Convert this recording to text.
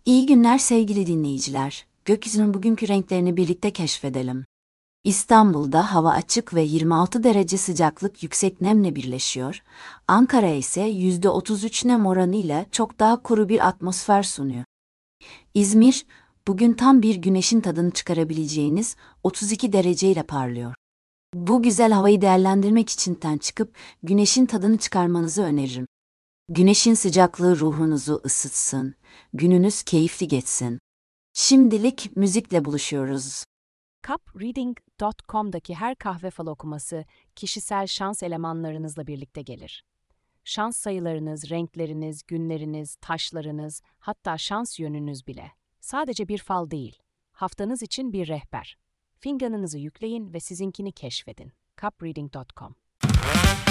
İyi günler sevgili dinleyiciler. Gökyüzünün bugünkü renklerini birlikte keşfedelim. İstanbul'da hava açık ve 26 derece sıcaklık yüksek nemle birleşiyor. Ankara ise %33 nem oranıyla çok daha kuru bir atmosfer sunuyor. İzmir, bugün tam bir güneşin tadını çıkarabileceğiniz 32 dereceyle parlıyor. Bu güzel havayı değerlendirmek için çıkıp güneşin tadını çıkarmanızı öneririm. Güneşin sıcaklığı ruhunuzu ısıtsın, gününüz keyifli geçsin. Şimdilik müzikle buluşuyoruz. Cupreading.com'daki her kahve fal okuması kişisel şans elemanlarınızla birlikte gelir. Şans sayılarınız, renkleriniz, günleriniz, taşlarınız, hatta şans yönünüz bile. Sadece bir fal değil, haftanız için bir rehber. Fincanınızı yükleyin ve sizinkini keşfedin. Cupreading.com